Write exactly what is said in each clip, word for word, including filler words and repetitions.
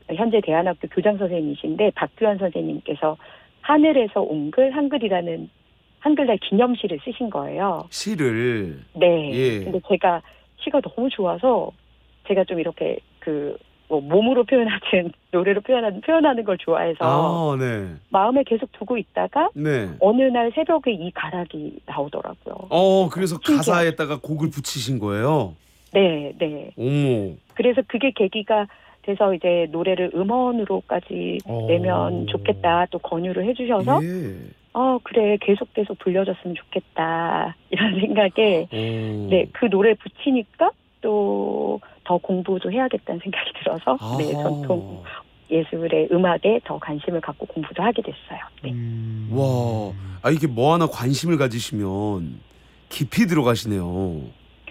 현재 대안학교 교장 선생님이신데 박규환 선생님께서 하늘에서 온 글 한글이라는 한글날 기념시를 쓰신 거예요. 시를. 네. 예. 근데 제가 시가 너무 좋아서 제가 좀 이렇게 그 뭐 몸으로 표현하든 노래로 표현하든 표현하는 걸 좋아해서 아, 네. 마음에 계속 두고 있다가 네. 어느 날 새벽에 이 가락이 나오더라고요. 어, 그래서 신기하죠. 가사에다가 곡을 붙이신 거예요? 네, 네. 어머. 그래서 그게 계기가 돼서 이제 노래를 음원으로까지 오. 내면 좋겠다 또 권유를 해주셔서 예. 어 그래 계속 계속 불려줬으면 좋겠다 이런 생각에 오. 네, 그 노래 붙이니까 또 더 공부도 해야겠다는 생각이 들어서 아. 네, 전통 예술의 음악에 더 관심을 갖고 공부도 하게 됐어요. 네. 음. 와, 아 이게 뭐 하나 관심을 가지시면 깊이 들어가시네요.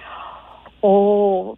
어,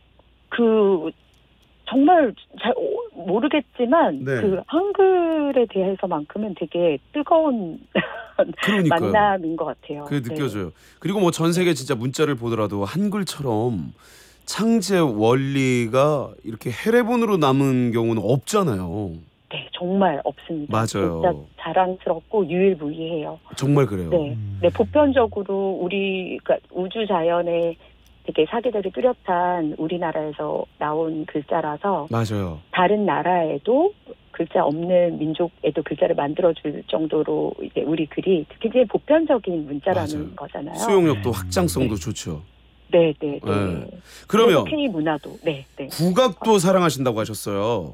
그 정말 잘 어, 모르겠지만 네. 그 한글에 대해서만큼은 되게 뜨거운 그러니까요. 만남인 것 같아요. 그게 네. 느껴져요. 그리고 뭐 전 세계 진짜 문자를 보더라도 한글처럼 창제 원리가 이렇게 해례본으로 남은 경우는 없잖아요. 네, 정말 없습니다. 맞아요. 진짜 자랑스럽고 유일무이해요. 정말 그래요. 네, 네, 보편적으로 우리 그러니까 우주 자연에 되게 사계절이 뚜렷한 우리나라에서 나온 글자라서 맞아요. 다른 나라에도 글자 없는 민족에도 글자를 만들어줄 정도로 이제 우리 글이 굉장히 보편적인 문자라는 맞아요. 거잖아요. 수용력도 확장성도 좋죠. 네, 네, 네. 네. 그러면 K 문화도 네, 네. 국악도 사랑하신다고 하셨어요.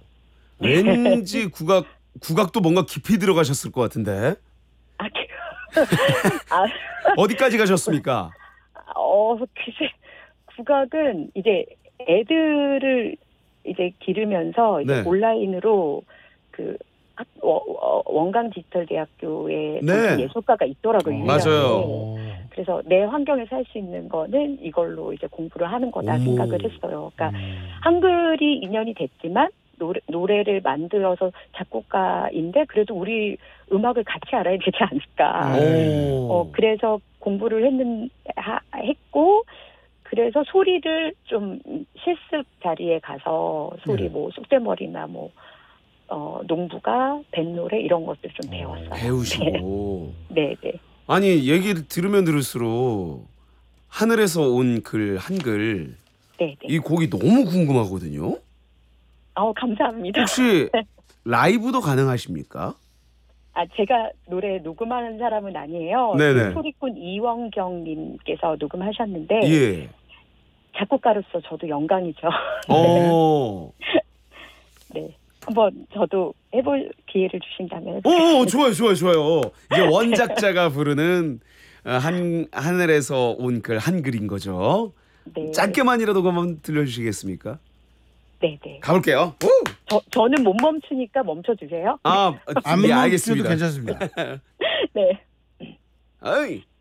왠지 국악 국악도 뭔가 깊이 들어가셨을 것 같은데 아, 아, 어디까지 가셨습니까? 어, 글쎄, 국악은 이제 애들을 이제 기르면서 이제 네. 온라인으로 그 학- 워- 워- 원광 디지털 대학교에 네. 예술가가 있더라고요. 어. 유명하게. 맞아요. 그래서 내 환경에 살 수 있는 거는 이걸로 이제 공부를 하는 거다 어머. 생각을 했어요. 그러니까 음. 한글이 인연이 됐지만 노래, 노래를 만들어서 작곡가인데 그래도 우리 음악을 같이 알아야 되지 않을까. 오. 어, 그래서 공부를 했는, 하, 했고, 그래서 소리를 좀 실습 자리에 가서 소리 네. 뭐 쑥대머리나 뭐, 어, 농부가 뱃노래 이런 것들 좀 배웠어요. 배우시고. 네, 네. 아니 얘기를 들으면 들을수록 하늘에서 온 글 한글 네, 네. 이 곡이 너무 궁금하거든요. 어, 감사합니다. 혹시 라이브도 가능하십니까? 아, 제가 노래 녹음하는 사람은 아니에요. 네네. 그 소리꾼 이원경님께서 녹음하셨는데, 예. 작곡가로서 저도 영광이죠. 어. 네. 한번 저도 해볼 기회를 주신다면. 오, 좋아요, 좋아요, 좋아요. 이제 원작자가 부르는 어, 한 하늘에서 온 글 한글인 거죠. 네. 짧게만이라도 한번 들려주시겠습니까? 네, 네. 가볼게요. 오! 저, 저는 못 멈추니까 멈춰주세요. 아, 안 예, 멈춰도 알겠습니다. 괜찮습니다. 네. 어이.